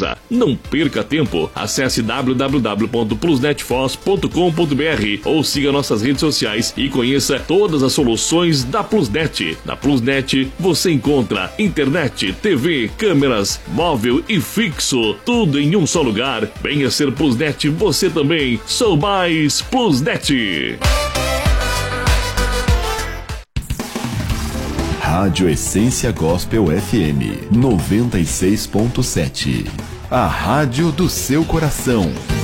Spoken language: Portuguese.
empresa. Não perca tempo. Acesse www.plusnetfoz.com.br ou siga nossas redes sociais e conheça todas as soluções da Plusnet. Na Plusnet você encontra internet, TV, câmeras, móvel e fixo, tudo em um só lugar. Venha ser Plusnet você também. Sou mais Plusnet. Rádio Essência Gospel FM 96.7. A rádio do seu coração.